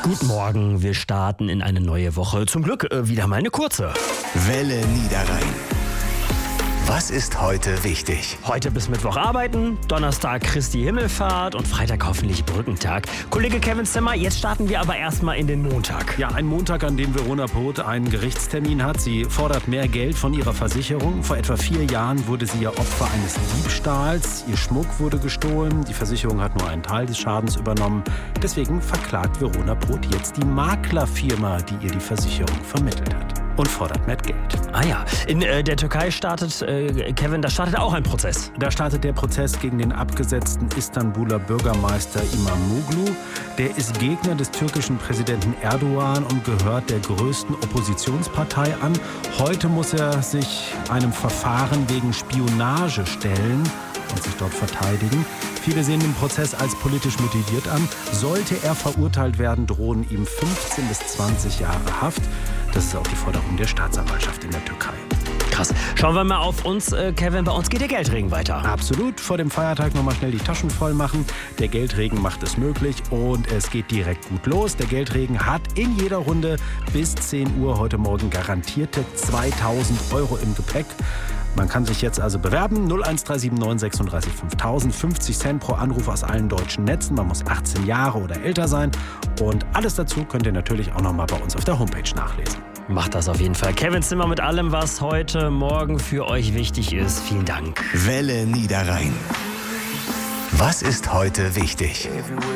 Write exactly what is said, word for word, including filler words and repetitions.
Guten Morgen, wir starten in eine neue Woche. Zum Glück äh, wieder mal eine kurze. Welle Niederrhein. Was ist heute wichtig? Heute bis Mittwoch arbeiten, Donnerstag Christi Himmelfahrt und Freitag hoffentlich Brückentag. Kollege Kevin Zimmer, jetzt starten wir aber erstmal in den Montag. Ja, ein Montag, an dem Verona Poth einen Gerichtstermin hat. Sie fordert mehr Geld von ihrer Versicherung. Vor etwa vier Jahren wurde sie ja Opfer eines Diebstahls. Ihr Schmuck wurde gestohlen. Die Versicherung hat nur einen Teil des Schadens übernommen. Deswegen verklagt Verona Poth jetzt die Maklerfirma, die ihr die Versicherung vermittelt hat. Und fordert mehr Geld. Ah ja, in äh, der Türkei startet, äh, Kevin, da startet auch ein Prozess. Da startet der Prozess gegen den abgesetzten Istanbuler Bürgermeister Imamoglu. Der ist Gegner des türkischen Präsidenten Erdogan und gehört der größten Oppositionspartei an. Heute muss er sich einem Verfahren wegen Spionage stellen und sich dort verteidigen. Viele sehen den Prozess als politisch motiviert an. Sollte er verurteilt werden, drohen ihm fünfzehn bis zwanzig Jahre Haft. Das ist auch die Forderung der Staatsanwaltschaft in der Türkei. Krass. Schauen wir mal auf uns, äh, Kevin. Bei uns geht der Geldregen weiter. Absolut. Vor dem Feiertag nochmal schnell die Taschen voll machen. Der Geldregen macht es möglich und es geht direkt gut los. Der Geldregen hat in jeder Runde bis zehn Uhr heute Morgen garantierte zweitausend Euro im Gepäck. Man kann sich jetzt also bewerben. null eins drei sieben neun sechsunddreißig fünftausend. fünfzig Cent pro Anruf aus allen deutschen Netzen. Man muss achtzehn Jahre oder älter sein. Und alles dazu könnt ihr natürlich auch nochmal bei uns auf der Homepage nachlesen. Macht das auf jeden Fall. Kevin Zimmer mit allem, was heute Morgen für euch wichtig ist. Vielen Dank. Welle Niederrhein. Was ist heute wichtig?